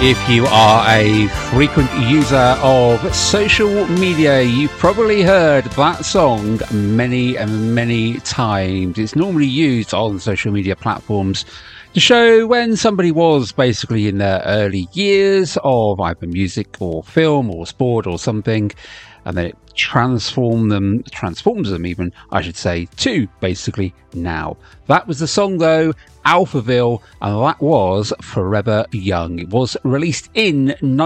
If you are a frequent user of social media, you've probably heard that song many and many times. It's normally used on social media platforms to show when somebody was basically in their early years of either music or film or sport or something, and then it transforms them even, I should say, to basically now. That was the song though, Alphaville, and that was Forever Young. It was released in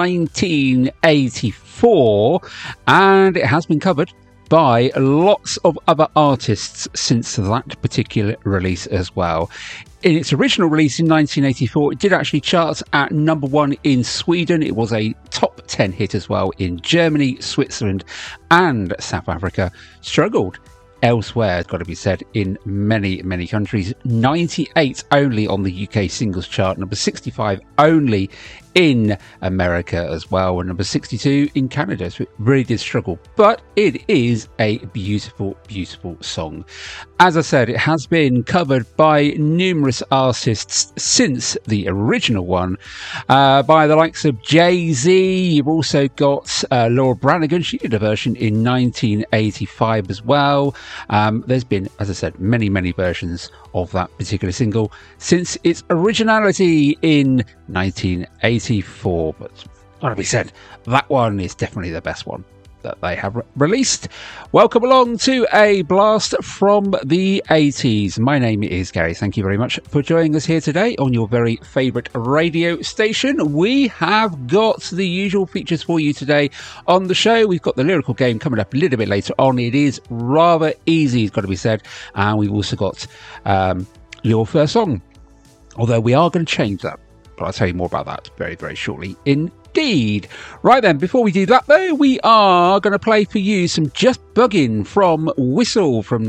1984 and it has been covered by lots of other artists since that particular release as well. In its original release in 1984, it did actually chart at number 1 in Sweden. It was a top 10 hit as well in Germany, Switzerland and South Africa. Struggled elsewhere, it's got to be said, in many, many countries. 98 only on the UK singles chart, number 65 only in America as well, and number 62 in Canada. So it really did struggle, but it is a beautiful, beautiful song. As I said, it has been covered by numerous artists since the original one, by the likes of Jay-Z. You've also got Laura Branigan. She did a version in 1985 as well. There's been, as I said, many, many versions of that particular single since its originality in 1984. But gotta be said, that one is definitely the best one that they have released. Welcome along to a blast from the 80s. My name is Gary. Thank you very much for joining us here today on your very favourite radio station. We have got the usual features for you today on the show. We've got the lyrical game coming up a little bit later on. It is rather easy, it's got to be said. And we've also got your first song, although we are going to change that, but I'll tell you more about that very, very shortly indeed. Right then, before we do that though, we are going to play for you some Just Buggin' from Whistle from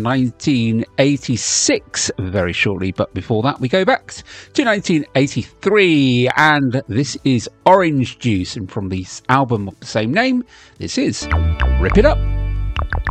1986 very shortly. But before that, we go back to 1983, and this is Orange Juice, and from the album of the same name, this is Rip It Up.